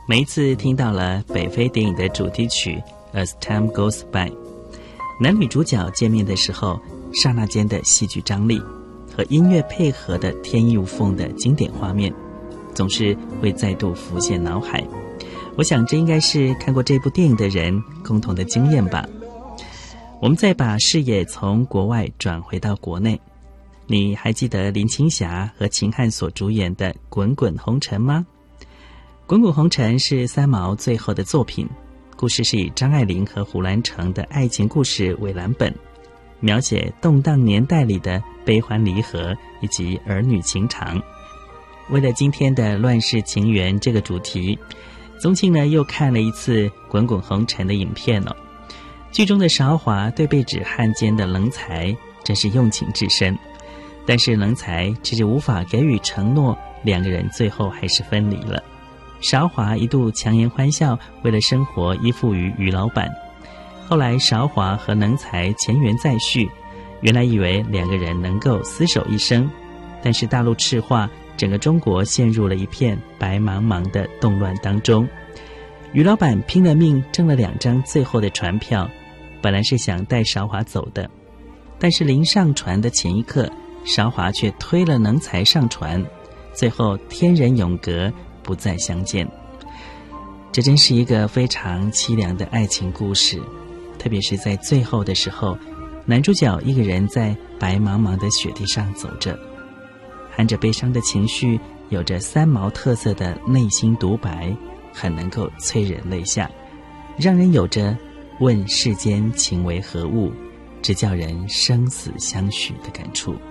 每一次听到了北非电影的主题曲 As Time Goes By， 男女主角见面的时候，刹那间的戏剧张力和音乐配合的天衣无缝的经典画面，总是会再度浮现脑海。我想这应该是看过这部电影的人共同的经验吧。我们再把视野从国外转回到国内，你还记得林青霞和秦汉所主演的《滚滚红尘》吗？《滚滚红尘》是三毛最后的作品，故事是以张爱玲和胡兰成的爱情故事为蓝本，描写动荡年代里的悲欢离合以及儿女情长。为了今天的乱世情缘这个主题，宗庆呢又看了一次《滚滚红尘》的影片哦。剧中的韶华对被指汉奸的冷采真是用情至深，但是冷采迟迟无法给予承诺，两个人最后还是分离了。韶华一度强颜欢笑，为了生活依附于于老板。后来韶华和冷采前缘再续，原来以为两个人能够厮守一生，但是大陆赤化，整个中国陷入了一片白茫茫的动乱当中。于老板拼了命挣了2张最后的船票，本来是想带韶华走的，但是临上船的前一刻，韶华却推了冷采上船，最后天人永隔，不再相见。这真是一个非常凄凉的爱情故事，特别是在最后的时候，男主角一个人在白茫茫的雪地上走着，含着悲伤的情绪，有着三毛特色的内心独白，很能够催人泪下，让人有着问世间情为何物，只叫人生死相许的感触。